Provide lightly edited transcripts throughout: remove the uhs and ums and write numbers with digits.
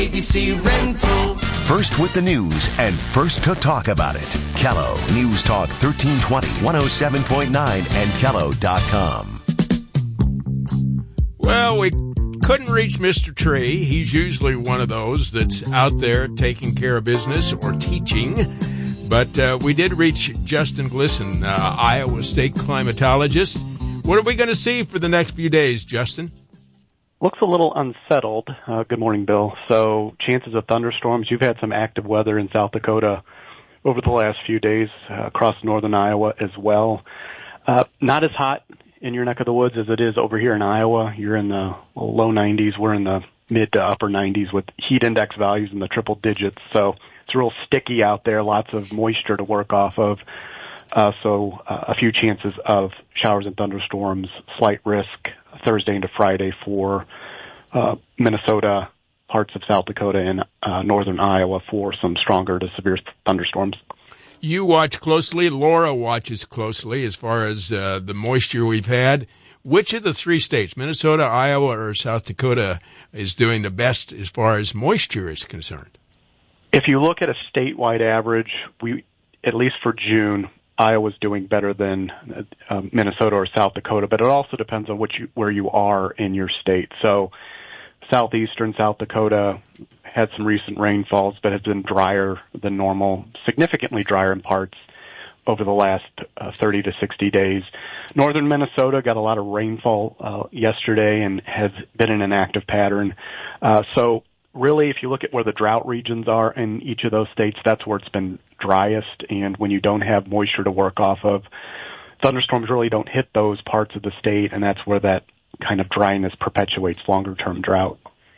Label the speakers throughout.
Speaker 1: ABC Rentals.
Speaker 2: First with the news and first to talk about it. Kello News Talk 1320, 107.9 and Kello.com.
Speaker 3: Well, we couldn't reach Mr. Tree. He's usually one of those that's out there taking care of business or teaching. But we did reach Justin Glisson, Iowa State climatologist. What are we going to see for the next few days, Justin?
Speaker 4: Looks a little unsettled. Good morning, Bill. So chances of thunderstorms. You've had some active weather in South Dakota over the last few days across northern Iowa as well. Not as hot in your neck of the woods as it is over here in Iowa. You're in the low 90s. We're in the mid to upper 90s with heat index values in the triple digits. So it's real sticky out there, lots of moisture to work off of. So a few chances of showers and thunderstorms, slight risk Thursday into Friday for Minnesota, parts of South Dakota, and northern Iowa for some stronger to severe thunderstorms.
Speaker 3: You watch closely. Laura watches closely as far as the moisture we've had. Which of the three states, Minnesota, Iowa, or South Dakota, is doing the best as far as moisture is concerned?
Speaker 4: If you look at a statewide average, at least for June, Iowa's doing better than Minnesota or South Dakota, but it also depends on where you are in your state. So southeastern South Dakota had some recent rainfalls, but has been drier than normal, significantly drier in parts over the last 30 to 60 days. Northern Minnesota got a lot of rainfall yesterday and has been in an active pattern. So really, if you look at where the drought regions are in each of those states, that's where it's been driest. And when you don't have moisture to work off of, thunderstorms really don't hit those parts of the state, and that's where that kind of dryness perpetuates longer-term drought.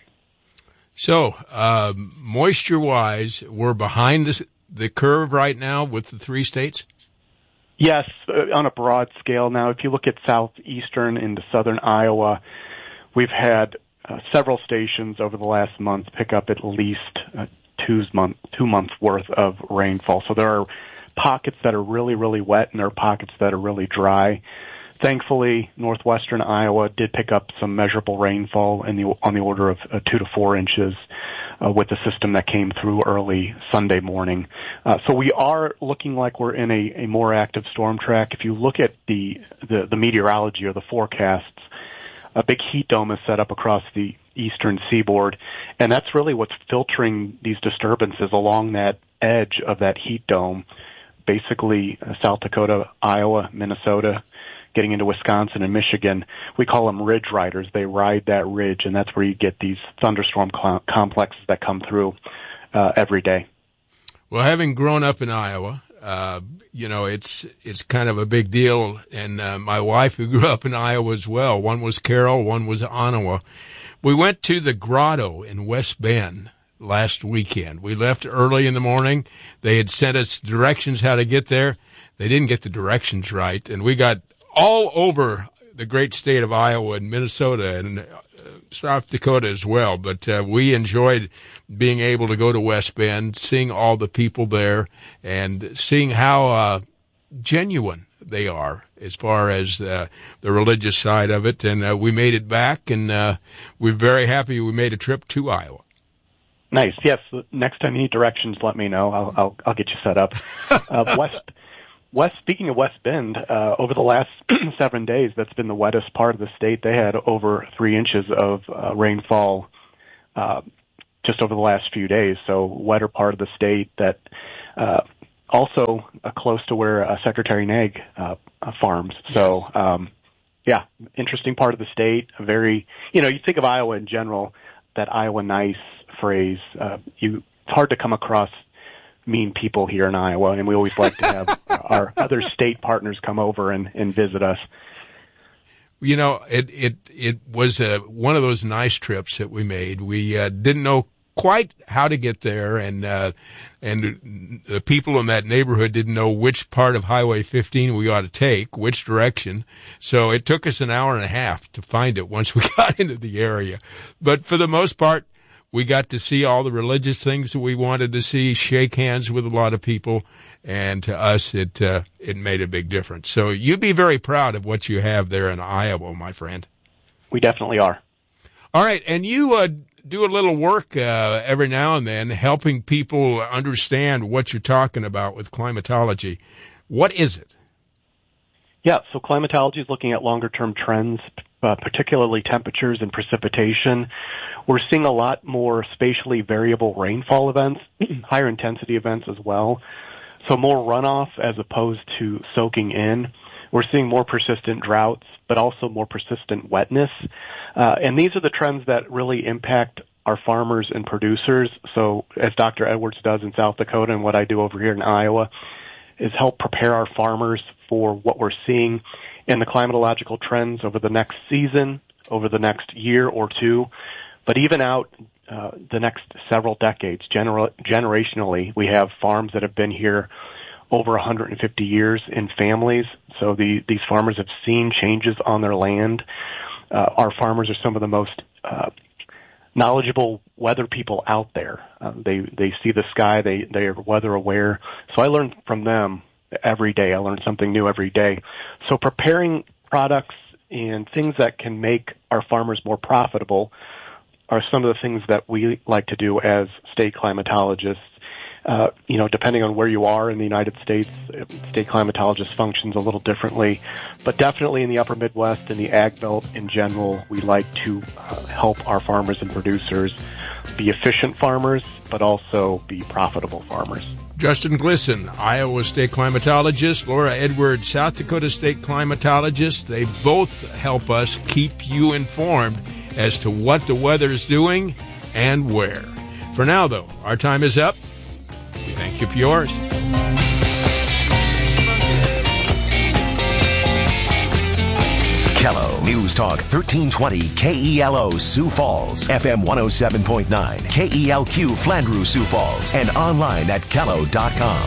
Speaker 3: So, moisture-wise, we're behind the curve right now with the three states?
Speaker 4: Yes, on a broad scale. Now, if you look at southeastern into southern Iowa, we've had several stations over the last month pick up at least 2 months worth of rainfall. So there are pockets that are really, really wet, and there are pockets that are really dry. Thankfully, northwestern Iowa did pick up some measurable rainfall on the order of 2 to 4 inches with the system that came through early Sunday morning. So we are looking like we're in a more active storm track. If you look at the meteorology or the forecasts, a big heat dome is set up across the eastern seaboard, and that's really what's filtering these disturbances along that edge of that heat dome. Basically, South Dakota, Iowa, Minnesota, getting into Wisconsin and Michigan, we call them ridge riders. They ride that ridge, and that's where you get these thunderstorm complexes that come through every day.
Speaker 3: Well, having grown up in Iowa, it's kind of a big deal. And my wife, who grew up in Iowa as well, one was Carroll, one was Ottawa. We went to the Grotto in West Bend last weekend. We left early in the morning. They had sent us directions how to get there. They didn't get the directions right, and we got all over the great state of Iowa and Minnesota and South Dakota as well. But we enjoyed being able to go to West Bend, seeing all the people there, and seeing how genuine they are as far as the religious side of it. And we made it back, and we're very happy we made a trip to Iowa.
Speaker 4: Nice. Yes. Next time you need directions, let me know. I'll get you set up. Speaking of West Bend, over the last 7 days, that's been the wettest part of the state. They had over 3 inches of rainfall just over the last few days. So wetter part of the state that also close to where Secretary Nag farms. So, interesting part of the state. You think of Iowa in general, that Iowa nice phrase. It's hard to come across mean people here in Iowa, and we always like to have our other state partners come over and visit us.
Speaker 3: You know, it was one of those nice trips that we made. We didn't know quite how to get there, and the people in that neighborhood didn't know which part of Highway 15 we ought to take, which direction. So it took us an hour and a half to find it once we got into the area. But for the most part, we got to see all the religious things that we wanted to see, shake hands with a lot of people, and to us, it made a big difference. So you'd be very proud of what you have there in Iowa, my friend.
Speaker 4: We definitely are.
Speaker 3: All right, and you do a little work every now and then helping people understand what you're talking about with climatology. What is it?
Speaker 4: Yeah, so climatology is looking at longer-term trends, particularly temperatures and precipitation. We're seeing a lot more spatially variable rainfall events, higher intensity events as well. So more runoff as opposed to soaking in. We're seeing more persistent droughts, but also more persistent wetness. And these are the trends that really impact our farmers and producers. So as Dr. Edwards does in South Dakota and what I do over here in Iowa is help prepare our farmers for what we're seeing in the climatological trends over the next season, over the next year or two, but even out the next several decades. Generationally, we have farms that have been here over 150 years in families. So these farmers have seen changes on their land. Our farmers are some of the most knowledgeable weather people out there. They see the sky. They are weather aware. So I learn from them every day. I learn something new every day. So preparing products and things that can make our farmers more profitable are some of the things that we like to do as state climatologists. Depending on where you are in the United States, state climatologist functions a little differently. But definitely in the upper Midwest and the ag belt in general, we like to help our farmers and producers be efficient farmers, but also be profitable farmers.
Speaker 3: Justin Glisson, Iowa State climatologist, Laura Edwards, South Dakota State climatologist. They both help us keep you informed as to what the weather is doing and where. For now, though, our time is up. We thank you for yours.
Speaker 2: KELO News Talk 1320 KELO Sioux Falls, FM 107.9, KELQ Flandreau Sioux Falls, and online at KELO.com.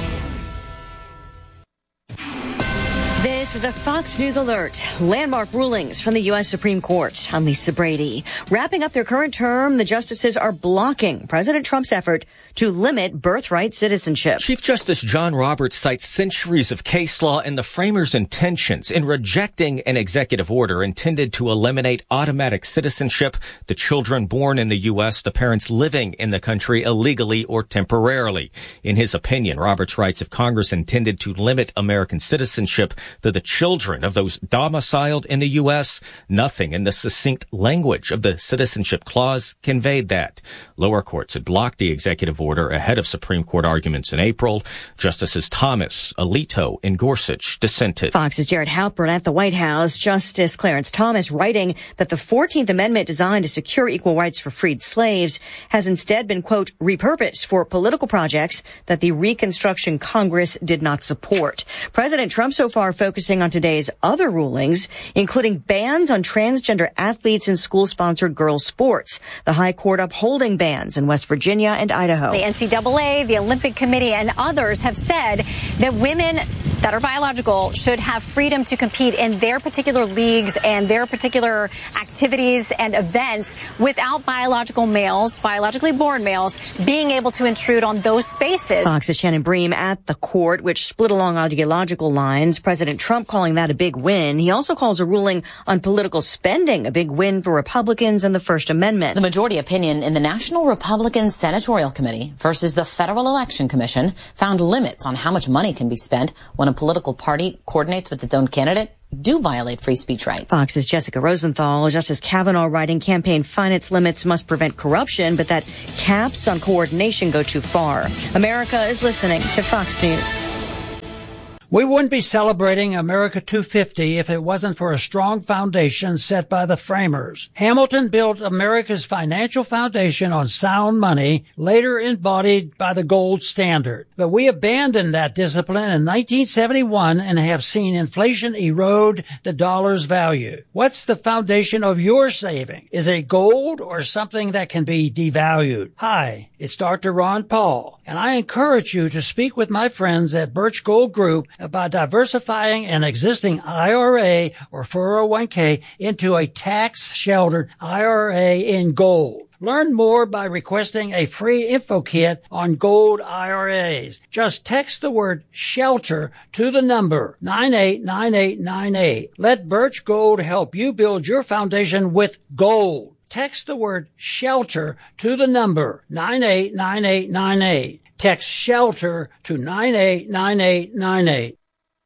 Speaker 5: This is a Fox News alert. Landmark rulings from the U.S. Supreme Court. I'm Lisa Brady. Wrapping up their current term, the justices are blocking President Trump's effort to limit birthright citizenship.
Speaker 6: Chief Justice John Roberts cites centuries of case law and the framers' intentions in rejecting an executive order intended to eliminate automatic citizenship to children born in the U.S., the parents living in the country illegally or temporarily. In his opinion, Roberts writes, if Congress intended to limit American citizenship to the children of those domiciled in the U.S., nothing in the succinct language of the Citizenship Clause conveyed that. Lower courts had blocked the executive order ahead of Supreme Court arguments in April. Justices Thomas, Alito, and Gorsuch dissented.
Speaker 5: Fox's Jared Halpern at the White House. Justice Clarence Thomas writing that the 14th Amendment designed to secure equal rights for freed slaves has instead been, quote, repurposed for political projects that the Reconstruction Congress did not support. President Trump so far focusing on today's other rulings, including bans on transgender athletes in school-sponsored girls' sports. The High Court upholding bans in West Virginia and Idaho.
Speaker 7: The NCAA, the Olympic Committee, and others have said that women that are biological should have freedom to compete in their particular leagues and their particular activities and events without biological males, biologically born males, being able to intrude on those spaces.
Speaker 5: Fox's Shannon Bream at the court, which split along ideological lines. President Trump calling that a big win. He also calls a ruling on political spending a big win for Republicans and the First Amendment.
Speaker 8: The majority opinion in the National Republican Senatorial Committee versus the Federal Election Commission found limits on how much money can be spent when a political party coordinates with its own candidate do violate free speech rights.
Speaker 5: Fox's Jessica Rosenthal. Justice Kavanaugh writing campaign finance limits must prevent corruption, but that caps on coordination go too far. America is listening to Fox News.
Speaker 9: We wouldn't be celebrating America 250 if it wasn't for a strong foundation set by the framers. Hamilton built America's financial foundation on sound money, later embodied by the gold standard. But we abandoned that discipline in 1971 and have seen inflation erode the dollar's value. What's the foundation of your saving? Is it gold or something that can be devalued? Hi, it's Dr. Ron Paul, and I encourage you to speak with my friends at Birch Gold Group about diversifying an existing IRA or 401k into a tax-sheltered IRA in gold. Learn more by requesting a free info kit on gold IRAs. Just text the word SHELTER to the number 989898. Let Birch Gold help you build your foundation with gold. Text the word shelter to the number 989898. Text shelter to 989898.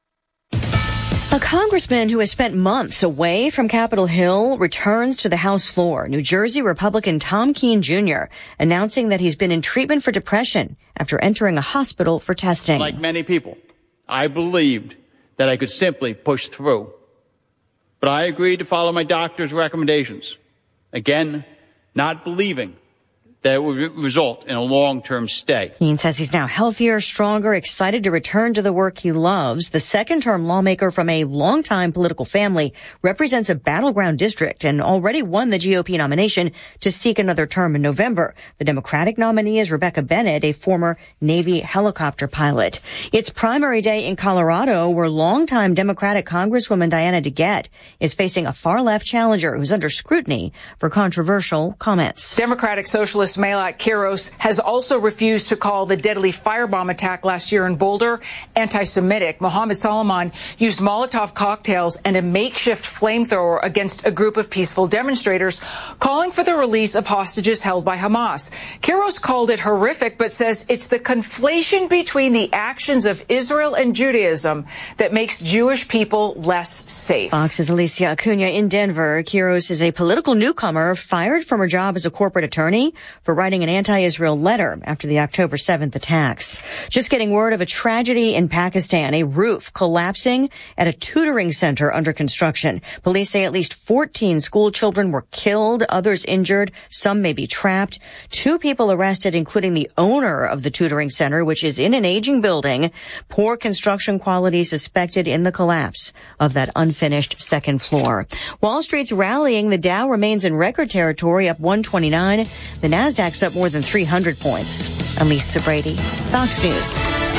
Speaker 5: A congressman who has spent months away from Capitol Hill returns to the House floor. New Jersey Republican Tom Keene Jr. announcing that he's been in treatment for depression after entering a hospital for testing.
Speaker 10: Like many people, I believed that I could simply push through. But I agreed to follow my doctor's recommendations. Again, not believing that it would result in a long-term stay.
Speaker 5: Keene says he's now healthier, stronger, excited to return to the work he loves. The second-term lawmaker from a longtime political family represents a battleground district and already won the GOP nomination to seek another term in November. The Democratic nominee is Rebecca Bennett, a former Navy helicopter pilot. It's primary day in Colorado, where longtime Democratic Congresswoman Diana DeGette is facing a far-left challenger who's under scrutiny for controversial comments.
Speaker 11: Democratic Socialist Melat Kiros has also refused to call the deadly firebomb attack last year in Boulder anti-Semitic. Mohammed Solomon used Molotov cocktails and a makeshift flamethrower against a group of peaceful demonstrators, calling for the release of hostages held by Hamas. Kiros called it horrific, but says it's the conflation between the actions of Israel and Judaism that makes Jewish people less safe.
Speaker 5: Fox's Alicia Acuna in Denver. Kiros is a political newcomer fired from her job as a corporate attorney for writing an anti-Israel letter after the October 7th attacks. Just getting word of a tragedy in Pakistan, a roof collapsing at a tutoring center under construction. Police say at least 14 school children were killed, others injured, some may be trapped. 2 people arrested, including the owner of the tutoring center, which is in an aging building. Poor construction quality suspected in the collapse of that unfinished second floor. Wall Street's rallying. The Dow remains in record territory, up 129. The Nasdaq's up more than 300 points. Elisa Brady, Fox News.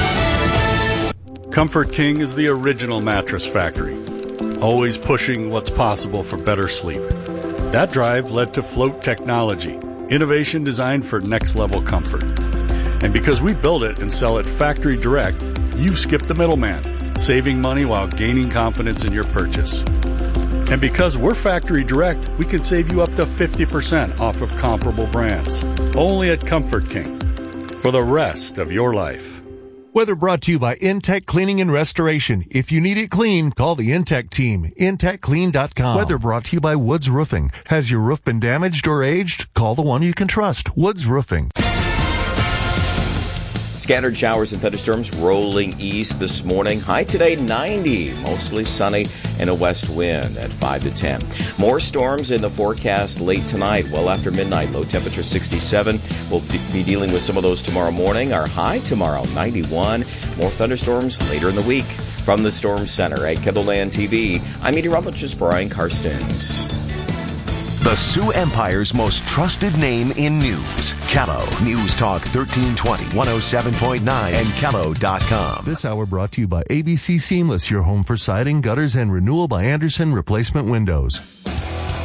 Speaker 12: Comfort King is the original mattress factory, always pushing what's possible for better sleep. That drive led to Float Technology, innovation designed for next-level comfort. And because we build it and sell it factory direct, you skip the middleman, saving money while gaining confidence in your purchase. And because we're factory direct, we can save you up to 50% off of comparable brands. Only at Comfort King. For the rest of your life.
Speaker 13: Weather brought to you by Intech Cleaning and Restoration. If you need it clean, call the Intech team. IntechClean.com. Weather brought to you by Woods Roofing. Has your roof been damaged or aged? Call the one you can trust. Woods Roofing.
Speaker 6: Scattered showers and thunderstorms rolling east this morning. High today, 90. Mostly sunny and a west wind at 5 to 10. More storms in the forecast late tonight, well after midnight. Low temperature 67. We'll be dealing with some of those tomorrow morning. Our high tomorrow, 91. More thunderstorms later in the week. From the Storm Center at KENDLLAND TV, I'm meteorologist Brian Karstens.
Speaker 2: The Sioux Empire's most trusted name in news. Callow. News Talk 1320, 107.9, and Callow.com.
Speaker 13: This hour brought to you by ABC Seamless, your home for siding, gutters, and renewal by Anderson Replacement Windows.